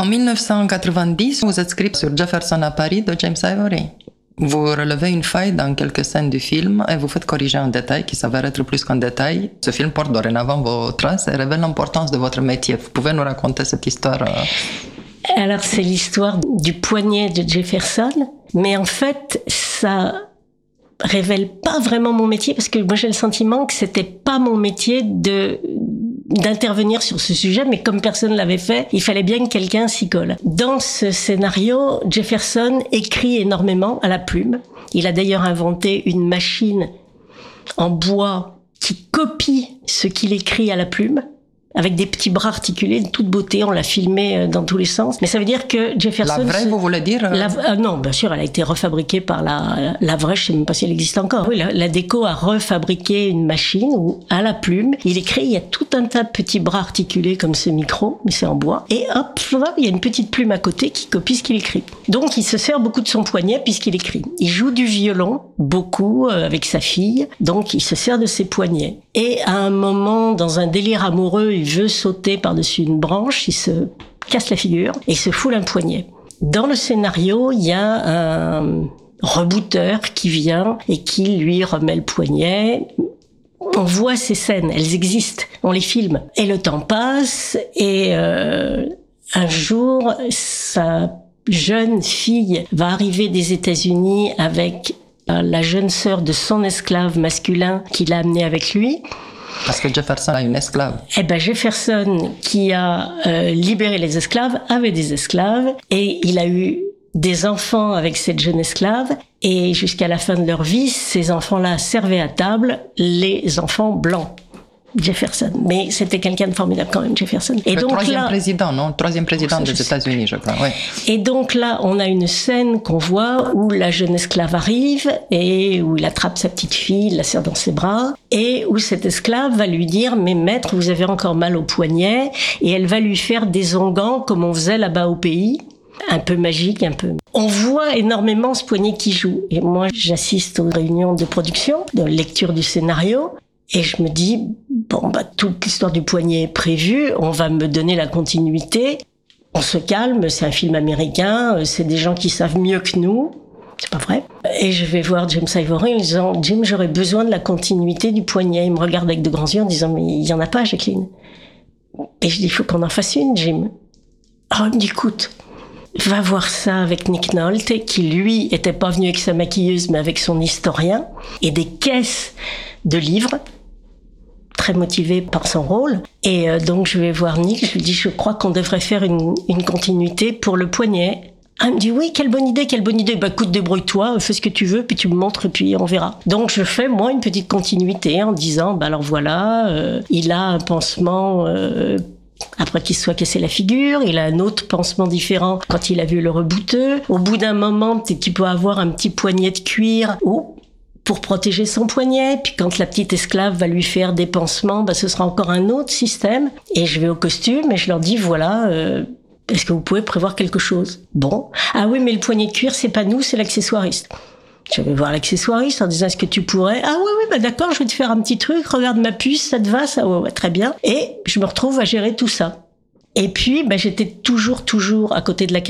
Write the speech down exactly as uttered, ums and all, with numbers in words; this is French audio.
mille neuf cent quatre-vingt-dix, vous êtes script sur Jefferson à Paris de James Ivory. Vous relevez une faille dans quelques scènes du film et vous faites corriger un détail qui s'avère être plus qu'un détail. Ce film porte dorénavant vos traces et révèle l'importance de votre métier. Vous pouvez nous raconter cette histoire? Alors, c'est l'histoire du poignet de Jefferson, mais en fait, ça révèle pas vraiment mon métier, parce que moi j'ai le sentiment que c'était pas mon métier de d'intervenir sur ce sujet, mais comme personne l'avait fait, il fallait bien que quelqu'un s'y colle. Dans ce scénario, Jefferson écrit énormément à la plume. Il a d'ailleurs inventé une machine en bois qui copie ce qu'il écrit à la plume, avec des petits bras articulés de toute beauté. On l'a filmé dans tous les sens. Mais ça veut dire que Jefferson... La vraie, se... vous voulez dire la... ah Non, bien sûr, elle a été refabriquée par la, la vraie, je ne sais même pas si elle existe encore. Oui, la, la déco a refabriqué une machine où, à la plume, il écrit, il y a tout un tas de petits bras articulés comme ce micro, mais c'est en bois. Et hop, il y a une petite plume à côté qui copie ce qu'il écrit. Donc, il se sert beaucoup de son poignet puisqu'il écrit. Il joue du violon, beaucoup, euh, avec sa fille. Donc, il se sert de ses poignets. Et à un moment, dans un délire amoureux, il veut sauter par-dessus une branche, il se casse la figure et il se foule un poignet. Dans le scénario, il y a un rebooteur qui vient et qui lui remet le poignet. On voit ces scènes, elles existent, on les filme. Et le temps passe et euh, un jour, sa jeune fille va arriver des États-Unis avec la jeune sœur de son esclave masculin qu'il a amené avec lui. Parce que Jefferson a une esclave. Eh ben Jefferson, qui a euh, libéré les esclaves, avait des esclaves et il a eu des enfants avec cette jeune esclave. Et jusqu'à la fin de leur vie, ces enfants-là servaient à table les enfants blancs. Jefferson. Mais c'était quelqu'un de formidable quand même, Jefferson. Et le donc troisième là, président, non? Le troisième président ça, des États-Unis, je crois. Ouais. Et donc là, on a une scène qu'on voit où la jeune esclave arrive et où il attrape sa petite fille, il la serre dans ses bras et où cette esclave va lui dire « Mais maître, vous avez encore mal au poignet » et elle va lui faire des onguents comme on faisait là-bas au pays. Un peu magique, un peu... On voit énormément ce poignet qui joue. Et moi, j'assiste aux réunions de production, de lecture du scénario. Et je me dis, bon, bah, toute l'histoire du poignet est prévue, on va me donner la continuité. On se calme, c'est un film américain, c'est des gens qui savent mieux que nous. C'est pas vrai. Et je vais voir James Ivory en disant, Jim, j'aurais besoin de la continuité du poignet. Il me regarde avec de grands yeux en disant, mais il y en a pas, Jacqueline. Et je dis, il faut qu'on en fasse une, Jim. Oh, il me dit, écoute, va voir ça avec Nick Nolte, qui lui était pas venu avec sa maquilleuse, mais avec son historien, et des caisses de livres, très motivé par son rôle. Et euh, donc, je vais voir Nick, je lui dis, je crois qu'on devrait faire une, une continuité pour le poignet. Ah, il me dit, oui, quelle bonne idée, quelle bonne idée. Bah, écoute, débrouille-toi, fais ce que tu veux, puis tu me montres, et puis on verra. Donc, je fais, moi, une petite continuité en disant, bah, alors voilà, euh, il a un pansement, euh, après qu'il se soit cassé la figure, il a un autre pansement différent quand il a vu le rebouteux. Au bout d'un moment, tu peux avoir un petit poignet de cuir, ou pour protéger son poignet, puis quand la petite esclave va lui faire des pansements, bah, ce sera encore un autre système. Et je vais au costume et je leur dis, voilà, euh, est-ce que vous pouvez prévoir quelque chose? Bon. Ah oui, mais le poignet de cuir, c'est pas nous, c'est l'accessoiriste. Je vais voir l'accessoiriste en disant, est-ce que tu pourrais? Ah oui, oui, bah d'accord, je vais te faire un petit truc, regarde ma puce, ça te va, ça? Ouais, ouais, très bien. Et je me retrouve à gérer tout ça. Et puis, bah, j'étais toujours, toujours à côté de la